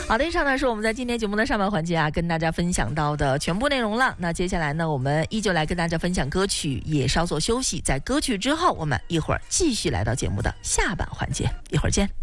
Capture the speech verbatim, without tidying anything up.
好的，以上呢是我们在今天节目的上半环节啊，跟大家分享到的全部内容了。那接下来呢，我们依旧来跟大家分享歌曲，也稍作休息。在歌曲之后，我们一会儿继续来到节目的下半环节，一会儿见。